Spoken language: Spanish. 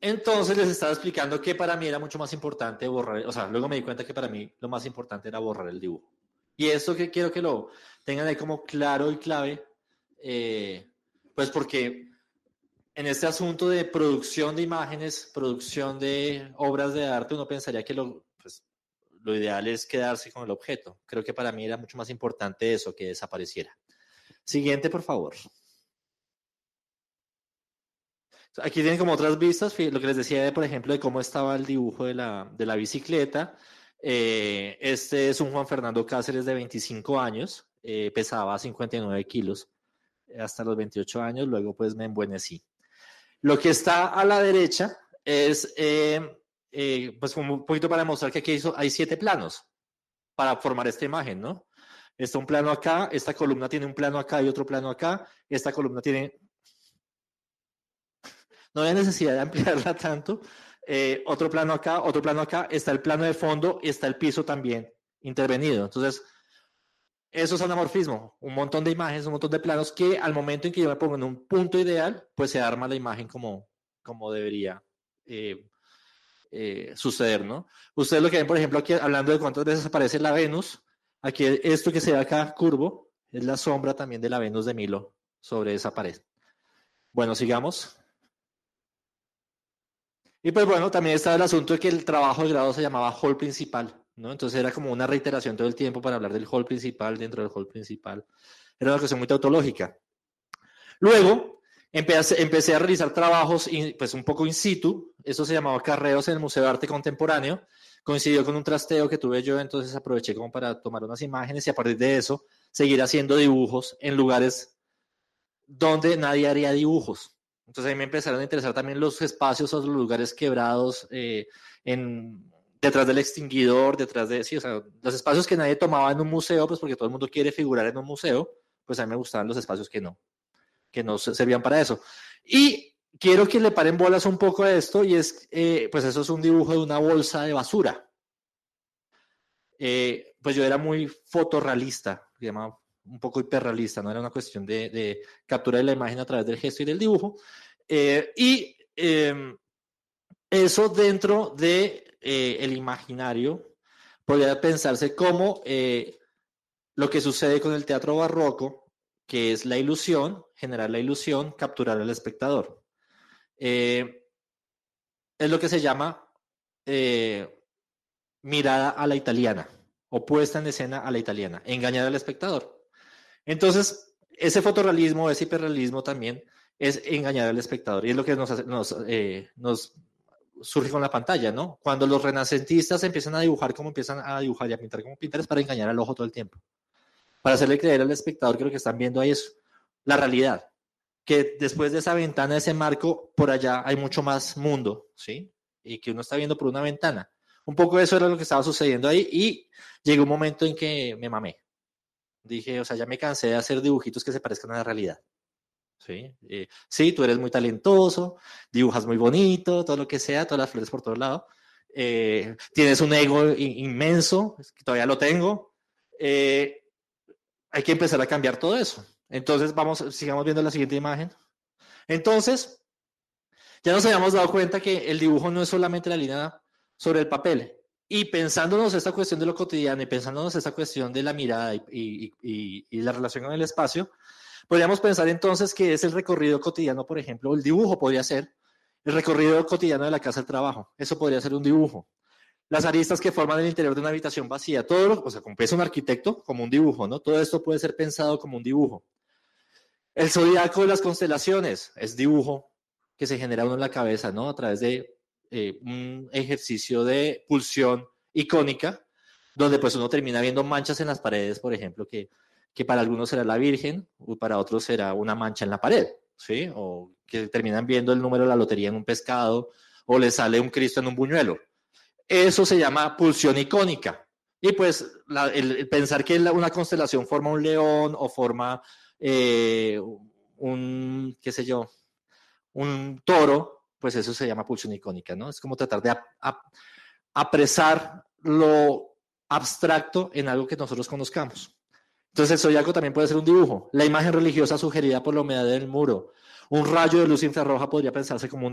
Entonces les estaba explicando que para mí era mucho más importante borrar, o sea, luego me di cuenta que para mí lo más importante era borrar el dibujo. Y esto que quiero que lo tengan ahí como claro y clave, pues porque en este asunto de producción de imágenes, producción de obras de arte, uno pensaría que pues, lo ideal es quedarse con el objeto. Creo que para mí era mucho más importante eso, que desapareciera. Siguiente, por favor. Aquí tienen como otras vistas, lo que les decía, por ejemplo, de cómo estaba el dibujo de la bicicleta. Este es un Juan Fernando Cáceres de 25 años, pesaba 59 kilos hasta los 28 años, luego pues me embuenecí. Lo que está a la derecha es, pues como un poquito para demostrar que aquí hay 7 planos para formar esta imagen, ¿no? Está un plano acá, esta columna tiene un plano acá y otro plano acá, esta columna tiene... No hay necesidad de ampliarla tanto. Otro plano acá, está el plano de fondo y está el piso también intervenido. Entonces, eso es anamorfismo, un montón de imágenes, un montón de planos que al momento en que yo me pongo en un punto ideal, pues se arma la imagen como debería suceder, ¿no? Ustedes lo que ven, por ejemplo, aquí hablando de cuántas veces aparece la Venus, aquí esto que se ve acá curvo, es la sombra también de la Venus de Milo sobre esa pared. Bueno, sigamos. Y pues bueno, también está el asunto de que el trabajo de grado se llamaba hall principal, ¿no? Entonces era como una reiteración todo el tiempo para hablar del hall principal dentro del hall principal. Era una cuestión muy tautológica. Luego empecé a realizar trabajos pues un poco in situ, eso se llamaba carreos en el Museo de Arte Contemporáneo, coincidió con un trasteo que tuve yo, entonces aproveché como para tomar unas imágenes y a partir de eso seguir haciendo dibujos en lugares donde nadie haría dibujos. Entonces ahí me empezaron a interesar también los espacios o los lugares quebrados detrás del extinguidor, sí, o sea, los espacios que nadie tomaba en un museo, pues porque todo el mundo quiere figurar en un museo, pues a mí me gustaban los espacios que no servían para eso. Y quiero que le paren bolas un poco a esto, y es, pues eso es un dibujo de una bolsa de basura. Pues yo era muy fotorrealista, se llama un poco hiperrealista, no era una cuestión de captura de la imagen a través del gesto y del dibujo. Eso dentro de el imaginario podría pensarse como lo que sucede con el teatro barroco, que es la ilusión, generar la ilusión, capturar al espectador. Es lo que se llama mirada a la italiana, o puesta en escena a la italiana, engañar al espectador. Entonces, ese fotorrealismo, ese hiperrealismo también es engañar al espectador, y es lo que nos surge con la pantalla, ¿no? Cuando los renacentistas empiezan a dibujar como empiezan a dibujar y a pintar como pintar, es para engañar al ojo todo el tiempo, para hacerle creer al espectador que lo que están viendo ahí es la realidad, que después de esa ventana, ese marco, por allá hay mucho más mundo, ¿sí? Y que uno está viendo por una ventana. Un poco eso era lo que estaba sucediendo ahí, y llegó un momento en que me mamé. Dije, o sea, ya me cansé de hacer dibujitos que se parezcan a la realidad. ¿Sí? Sí, tú eres muy talentoso, dibujas muy bonito, todo lo que sea, todas las flores por todos lados. Tienes un ego inmenso, que todavía lo tengo. Hay que empezar a cambiar todo eso. Entonces, sigamos viendo la siguiente imagen. Entonces, ya nos habíamos dado cuenta que el dibujo no es solamente la línea sobre el papel. Y pensándonos esta cuestión de lo cotidiano y pensándonos esta cuestión de la mirada y la relación con el espacio, podríamos pensar entonces que es el recorrido cotidiano, por ejemplo, el dibujo podría ser el recorrido cotidiano de la casa al trabajo. Eso podría ser un dibujo. Las aristas que forman el interior de una habitación vacía, o sea, como piensa un arquitecto, como un dibujo, ¿no? Todo esto puede ser pensado como un dibujo. El zodiaco de las constelaciones es dibujo que se genera uno en la cabeza, ¿no? A través de un ejercicio de pulsión icónica, donde pues uno termina viendo manchas en las paredes, por ejemplo, que para algunos será la Virgen, o para otros será una mancha en la pared, ¿sí? O que terminan viendo el número de la lotería en un pescado, o le sale un Cristo en un buñuelo. Eso se llama pulsión icónica. Y pues el pensar que una constelación forma un león o forma un toro, pues eso se llama pulsión icónica, ¿no? Es como tratar de apresar lo abstracto en algo que nosotros conozcamos. Entonces el zodiaco también puede ser un dibujo. La imagen religiosa sugerida por la humedad del muro. Un rayo de luz infrarroja podría pensarse como